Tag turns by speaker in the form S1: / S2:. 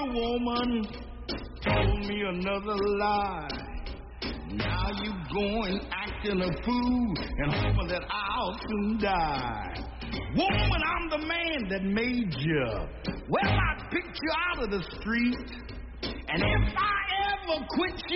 S1: woman told me another lie. Now you going acting a fool and hoping that I'll soon die. Woman, I'm the man that made you. Well, I picked you out of the street. And if I ever quit